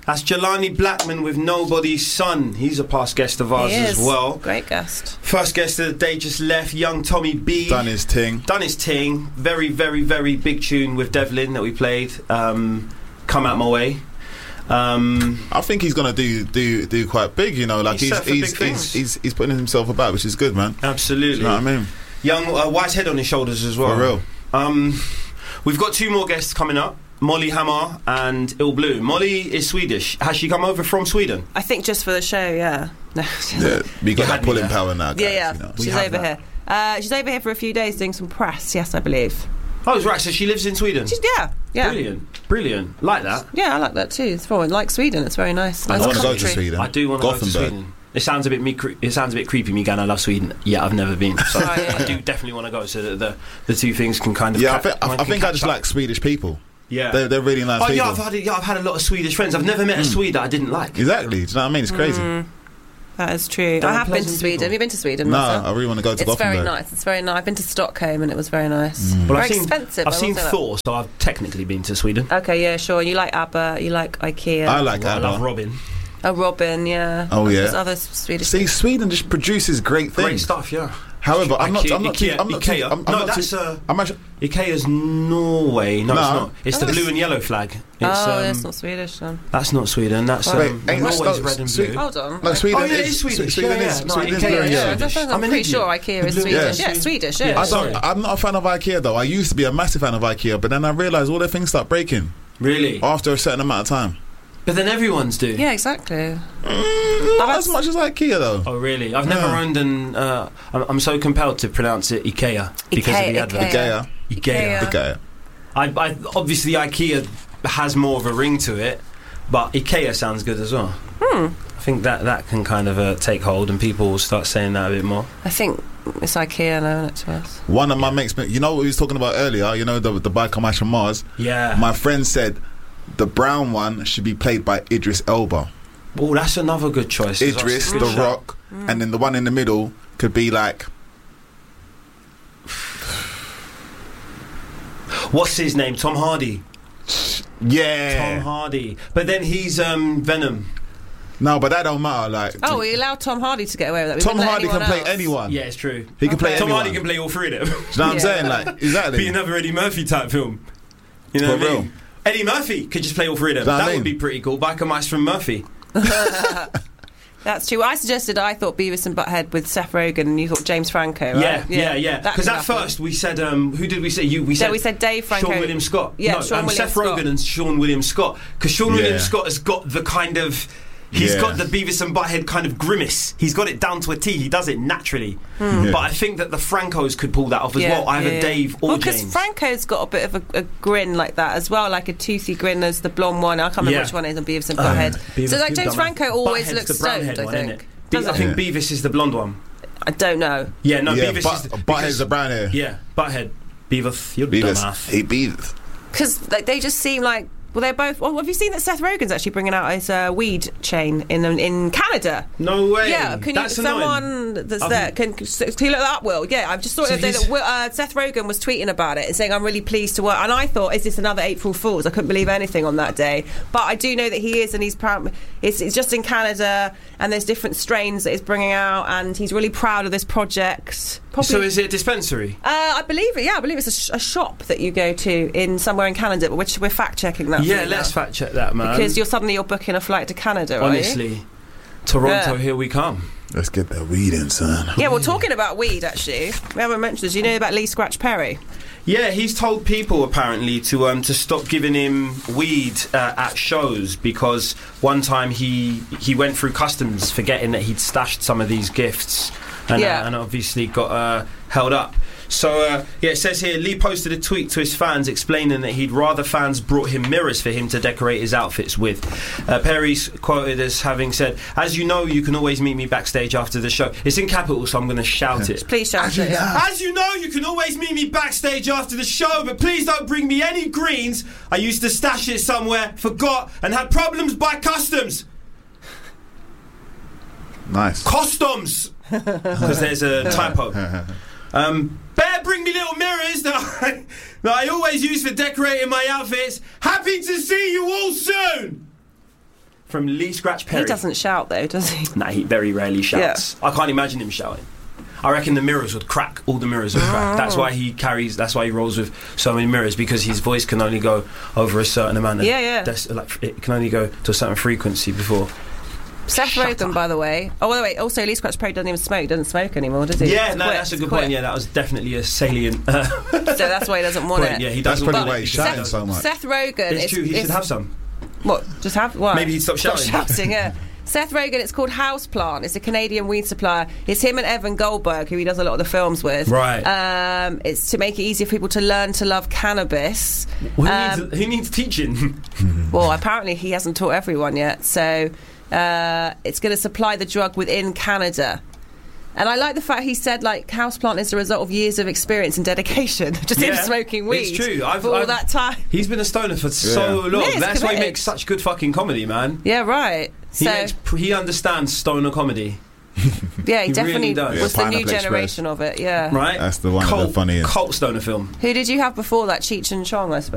That's Jelani Blackman with Nobody's Son. He's a past guest of ours as well. Great guest. First guest of the day just left, Young Tommy B. Done his ting. Very, very, very big tune with Devlin that we played. Come Out My Way. I think he's gonna do quite big, you know. Like he's putting himself about, which is good, man. Absolutely. You know what I mean? Young, wise head on his shoulders as well. For real. We've got 2 more guests coming up. Molly Hammar and Il Blue. Molly is Swedish. Has she come over from Sweden? I think just for the show, yeah. No, we got that pulling power now, guys. Yeah. You know. She's over here. She's over here for a few days doing some press, yes, I believe. Oh, right, so she lives in Sweden? Yeah. Brilliant. Like that. Yeah, I like that too. It's fun. Like Sweden, it's very nice. I want to country. go to Sweden. I do want to go to Sweden. It sounds a bit creepy, Megan. I love Sweden. Yeah, I've never been. So I do definitely want to go, so that the two things can kind of... Yeah, I think I just like Swedish people. Yeah, they're really nice people. I've had a lot of Swedish friends. I've never met a Swede that I didn't like. Exactly. Do you know what I mean? It's crazy. That is true. I have been to Sweden. Have you been to Sweden? No, I really want to go to Gothenburg. It's very nice. I've been to Stockholm and it was very nice. Well, very expensive. I've seen Thor, so I've technically been to Sweden. Okay, yeah, sure. You like ABBA, you like IKEA. I like ABBA. I love Robin. Oh, Robin, yeah. Oh, yeah. There's other Swedish. See, Sweden just produces great things. Great stuff, yeah. However, IKEA. IKEA's Norway. No, it's not. It's the blue and yellow flag. That's not Swedish then. That's not Sweden. That's Norway's red and blue. Hold on. No, Sweden it is Swedish. Sweden is blue and yellow. I'm pretty sure IKEA is Swedish. Yeah, Swedish. Yeah. I'm not a fan of IKEA though. I used to be a massive fan of IKEA, but then I realised all their things start breaking. Really? After a certain amount of time. But then everyone's do. Yeah, exactly. Not as much as IKEA though. Oh really? I've never owned an. I'm so compelled to pronounce it IKEA because of the advert. IKEA. I obviously IKEA has more of a ring to it, but IKEA sounds good as well. I think that can kind of take hold, and people will start saying that a bit more. I think it's IKEA now, isn't it, to us? One of my mates, you know what we was talking about earlier? You know the bike on Ash and Mars. Yeah. My friend said the brown one should be played by Idris Elba. Oh, that's another good choice. Idris, The Rock, and then the one in the middle could be like... What's his name? Tom Hardy. Yeah. Tom Hardy. But then he's Venom. No, but that don't matter. Like, we allowed Tom Hardy to get away with that. Tom Hardy can play anyone. Yeah, it's true. He can play anyone. Tom Hardy can play all 3 of them. Do you know what I'm saying? Like, exactly. Be another Eddie Murphy type film. You know what I mean? Eddie Murphy could just play all 3 of them. That would be pretty cool. Biker Mice from Murphy. That's true. I thought Beavis and Butthead with Seth Rogen, and you thought James Franco, right? Yeah. Because at first we said, who did we say? We said Dave Franco. Sean William Scott. Yeah, Seth Rogen and Sean William Scott. Because Sean William Scott has got the kind of... He's got the Beavis and Butthead kind of grimace. He's got it down to a T. He does it naturally. But I think that the Francos could pull that off as well. Either Dave or James. Because Franco's got a bit of a grin like that as well, like a toothy grin as the blonde one. I can't remember which one is on Beavis and Butthead. So like James Franco always looks stoned, I think. I think Beavis is the blonde one. I don't know. Yeah, no, Beavis is... Butthead's the brown hair. Yeah, Butthead. Beavis, you're dumbass. He Beavis. Because they just seem like... Well, they're both... Well, have you seen that Seth Rogen's actually bringing out his weed chain in Canada? No way. Yeah, someone that's there, can you look that up, Will? Yeah, I've just thought that Seth Rogen was tweeting about it and saying, I'm really pleased to work. And I thought, is this another April Fool's? I couldn't believe anything on that day. But I do know that he is, and he's proud. It's just in Canada, and there's different strains that he's bringing out, and he's really proud of this project. So is it a dispensary? I believe it. Yeah, I believe it's a shop that you go to in somewhere in Canada, but we're fact checking that. Yeah, let's fact check that, man. Because you're booking a flight to Canada, honestly. Toronto, here we come. Let's get that weed in, son. Yeah, well, talking about weed, actually, we haven't mentioned this. You know about Lee Scratch Perry? Yeah, he's told people apparently to stop giving him weed at shows, because one time he went through customs forgetting that he'd stashed some of these gifts. And obviously got held up. So, it says here, Lee posted a tweet to his fans explaining that he'd rather fans brought him mirrors for him to decorate his outfits with. Perry's quoted as having said, "As you know, you can always meet me backstage after the show." It's in capitals, so I'm going to shout it. Please shout it. As you know, you can always meet me backstage after the show, but please don't bring me any greens. I used to stash it somewhere, forgot, and had problems by customs. Nice. Customs! Because there's a typo. Better bring me little mirrors that I always use for decorating my outfits. Happy to see you all soon. from Lee Scratch Perry. He doesn't shout though, does he? Nah, he very rarely shouts. Yeah. I can't imagine him shouting. I reckon the mirrors would crack. All the mirrors would crack. That's why he rolls with so many mirrors, because his voice can only go over a certain amount of... it can only go to a certain frequency before... Seth Rogen, by the way. Oh, by the way, also Lee Scratch Perry doesn't even smoke. He doesn't smoke anymore, does he? Yeah, no, that's a good point. Yeah, that was definitely a salient. So that's why he doesn't want it. Yeah, he doesn't. That's probably why he's shouting so much. Seth Rogen. It's true. He should have some. What? Just have what? Maybe he'd stop shouting. Yeah. Seth Rogen, it's called Houseplant. It's a Canadian weed supplier. It's him and Evan Goldberg, who he does a lot of the films with. Right. It's to make it easier for people to learn to love cannabis. Who needs teaching? Well, apparently he hasn't taught everyone yet. So it's going to supply the drug within Canada. And I like the fact he said, like, Houseplant is the result of years of experience and dedication. Just him smoking weed. It's true. For all that time. He's been a stoner for so long. That's why he makes such good fucking comedy, man. Yeah, right. He understands stoner comedy. Yeah, he definitely really was the new generation of it, yeah. Right? That's the one of the funniest. Cult stoner film. Who did you have before that? Cheech and Chong, I suppose.